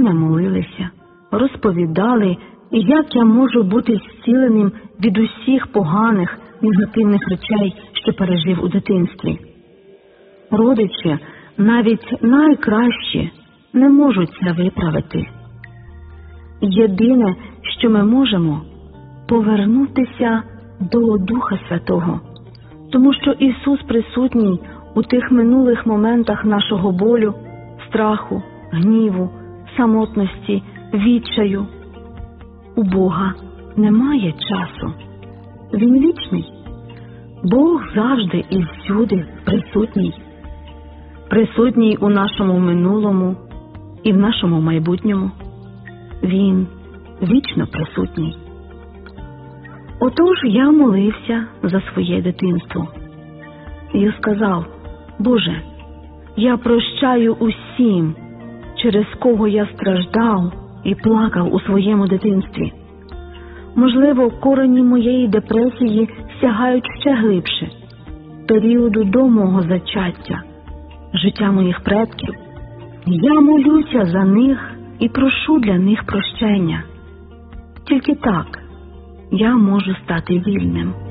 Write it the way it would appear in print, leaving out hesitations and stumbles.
мене молилися, розповідали, як я можу бути зціленим від усіх поганих, негативних речей, що пережив у дитинстві. Родичі, навіть найкращі, не можуть це виправити. Єдине, що ми можемо – повернутися до Духа Святого, тому що Ісус присутній у тих минулих моментах нашого болю, страху, гніву, самотності, відчаю. У Бога немає часу. Він вічний. Бог завжди і всюди присутній. Присутній у нашому минулому і в нашому майбутньому. Він вічно присутній. Отож я молився за своє дитинство. Я сказав: Боже, я прощаю усім, через кого я страждав і плакав у своєму дитинстві. Можливо, корені моєї депресії сягають ще глибше, періоду до мого зачаття, життя моїх предків. Я молюся за них і прошу для них прощення. Тільки так я можу стати вільним.